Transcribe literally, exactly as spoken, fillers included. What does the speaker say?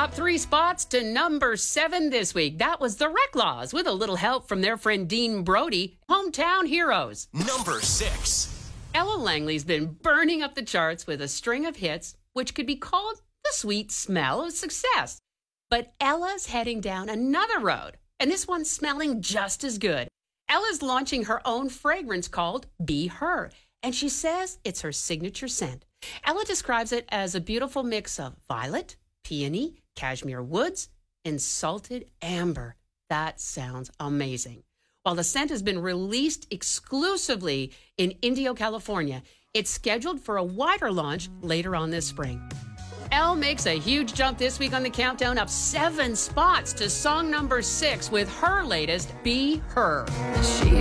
Up three spots to number seven this week. That was the Reclaws with a little help from their friend Dean Brody, Hometown Heroes. Number six. Ella Langley's been burning up the charts with a string of hits, which could be called the sweet smell of success. But Ella's heading down another road, and this one's smelling just as good. Ella's launching her own fragrance called Be Her, and she says it's her signature scent. Ella describes it as a beautiful mix of violet, peony, cashmere woods, and salted amber. That sounds amazing. While the scent has been released exclusively in Indio, California, it's scheduled for a wider launch later on this spring. Elle makes a huge jump this week on the countdown, up seven spots to song number six with her latest, Be Her. She